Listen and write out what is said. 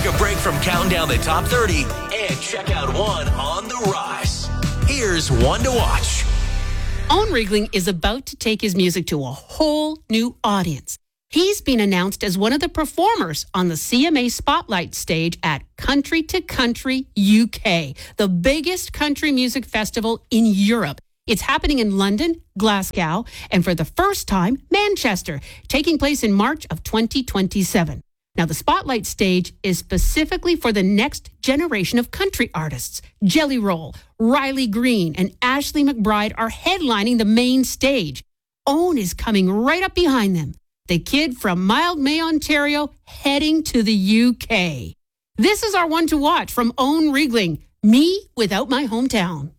Take a break from counting down the top 30 and check out one on the rise. Here's one to watch. Owen Riegling is about to take his music to a whole new audience. He's been announced as one of the performers on the CMA Spotlight stage at Country to Country UK, the biggest country music festival in Europe. It's happening in London, Glasgow, and for the first time, Manchester, taking place in March of 2027. Now, the Spotlight stage is specifically for the next generation of country artists. Jelly Roll, Riley Green, and Ashley McBryde are headlining the main stage. Owen is coming right up behind them. The kid from Mildmay, Ontario, heading to the UK. This is our one to watch from Owen Riegling, Me Without My Hometown.